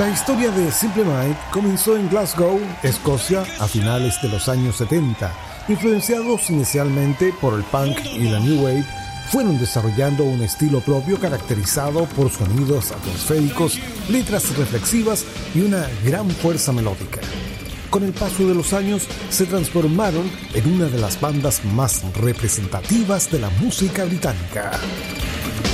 La historia de Simple Minds comenzó en Glasgow, Escocia, a finales de los años 70. Influenciados inicialmente por el punk y la new wave, fueron desarrollando un estilo propio caracterizado por sonidos atmosféricos, letras reflexivas y una gran fuerza melódica. Con el paso de los años, se transformaron en una de las bandas más representativas de la música británica.